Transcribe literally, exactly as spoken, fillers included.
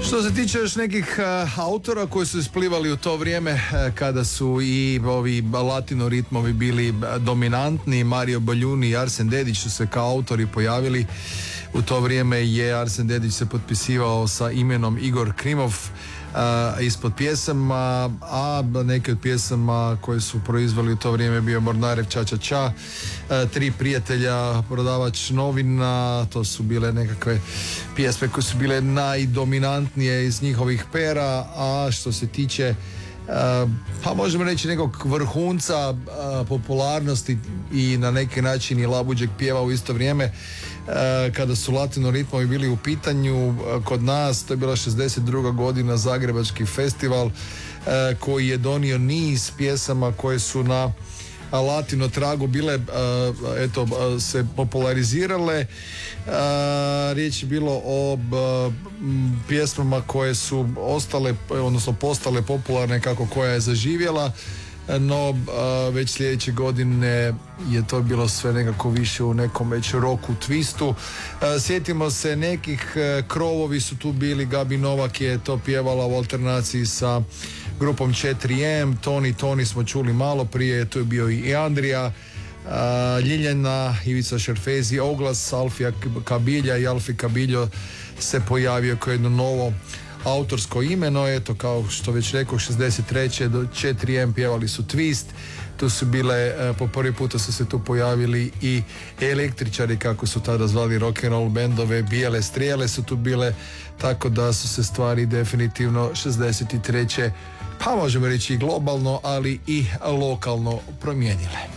Što se tiče još nekih uh, autora koji su isplivali u to vrijeme uh, kada su i ovi latino ritmovi bili dominantni, Mario Baljuni i Arsen Dedić su se kao autori pojavili. U to vrijeme je Arsen Dedić se potpisivao sa imenom Igor Krimov uh, ispod pjesama, a neke od pjesama koje su proizveli u to vrijeme bio Mornarev Ča Ča Ča, uh, Tri prijatelja, Prodavač novina. To su bile nekakve pjesme koje su bile najdominantnije iz njihovih pera. A što se tiče Uh, pa možemo reći nekog vrhunca uh, popularnosti i na neki način i Labuđeg pjeva u isto vrijeme uh, kada su latino ritmovi bili u pitanju uh, kod nas. To je bila šezdeset druga godina, Zagrebački festival uh, koji je donio niz pjesama koje su na latino tragu bile uh, eto uh, se popularizirale. Uh, riječ je bilo o uh, pjesmama koje su ostale, odnosno postale popularne kako koja je zaživjela, no uh, već sljedeće godine je to bilo sve nekako više u nekom već roku twistu. Uh, sjetimo se nekih uh, krovovi su tu bili, Gabi Novak je to pjevala u alternaciji sa grupom četiri em, Toni Toni smo čuli malo prije, tu je bio i Andrija, uh, Ljiljana, Ivica Šerfezi, Oglas, Alfija Kabilja i Alfi Kabiljo se pojavio kao jedno novo autorsko ime. No eto, kao što već rekao, šezdeset treće do četiri em pjevali su Twist. Tu su bile, po prvi puta su se tu pojavili i električari, kako su tada zvali rock'n'roll bendove, Bijele strijele su tu bile, tako da su se stvari definitivno šezdeset treće pa možemo reći i globalno, ali i lokalno promijenile.